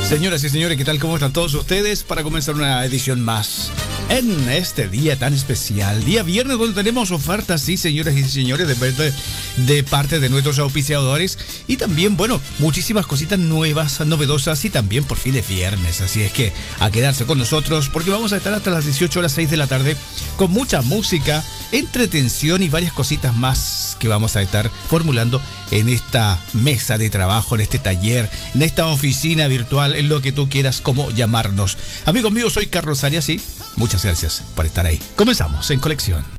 Señoras y señores, ¿qué tal? ¿Cómo están todos ustedes? Para comenzar una edición más en este día tan especial, día viernes, donde tenemos ofertas, sí, señoras y señores, de parte de nuestros auspiciadores y también, bueno, muchísimas cositas nuevas, novedosas y también por fin de viernes. Así es que a quedarse con nosotros porque vamos a estar hasta las 18 horas 6 de la tarde con mucha música, entretención y varias cositas más que vamos a estar formulando en esta mesa de trabajo, en este taller, en esta oficina virtual, en lo que tú quieras como llamarnos. Amigos míos, soy Carlos Arias y muchas gracias por estar ahí. Comenzamos en Conexión.